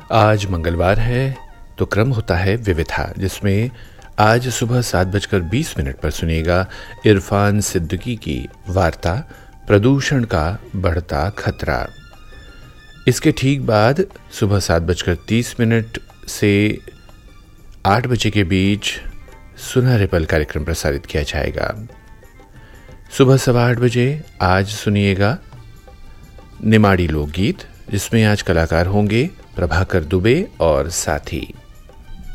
आज मंगलवार है तो क्रम होता है विविधा, जिसमें आज सुबह 7:20 पर सुनिएगा इरफान सिद्दीकी की वार्ता प्रदूषण का बढ़ता खतरा। इसके ठीक बाद सुबह 7:30 से 8 बजे के बीच सुनहरे पल कार्यक्रम प्रसारित किया जाएगा। सुबह 8:15 बजे आज सुनिएगा निमाड़ी लोकगीत, जिसमें आज कलाकार होंगे प्रभाकर दुबे और साथी।